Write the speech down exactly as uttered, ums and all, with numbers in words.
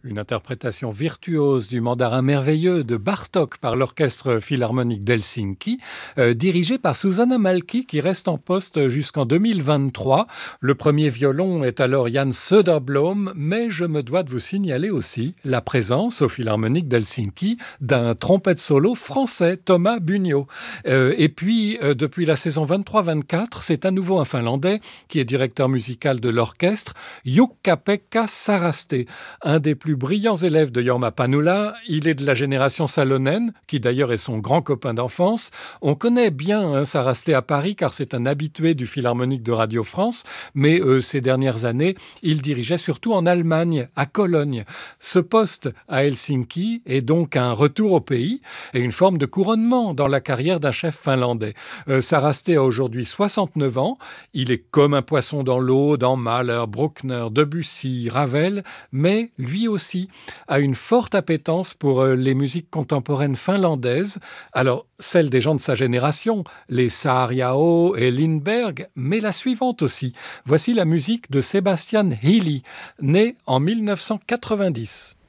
Une interprétation virtuose du mandarin merveilleux de Bartók par l'Orchestre philharmonique d'Helsinki, euh, dirigé par Susanna Malki, qui reste en poste jusqu'en deux mille vingt-trois. Le premier violon est alors Jan Söderblom, mais je me dois de vous signaler aussi la présence au philharmonique d'Helsinki d'un trompette solo français, Thomas Bugno. Euh, et puis, euh, depuis la saison vingt-trois vingt-quatre, c'est à nouveau un Finlandais qui est directeur musical de l'orchestre, Jukka-Pekka Saraste, un des plus brillants élèves de Jorma Panula. Il est de la génération Salonen, qui d'ailleurs est son grand copain d'enfance. On connaît bien hein, Saraste à Paris, car c'est un habitué du Philharmonique de Radio France, mais euh, ces dernières années, il dirigeait surtout en Allemagne, à Cologne. Ce poste à Helsinki est donc un retour au pays et une forme de couronnement dans la carrière d'un chef finlandais. Euh, Saraste a aujourd'hui soixante-neuf ans. Il est comme un poisson dans l'eau, dans Mahler, Bruckner, Debussy, Ravel, mais lui aussi a une forte appétence pour les musiques contemporaines finlandaises. Alors, celles des gens de sa génération, les Saariaho et Lindberg, mais la suivante aussi. Voici la musique de Sebastian Hilli, né en mille neuf cent quatre-vingt-dix.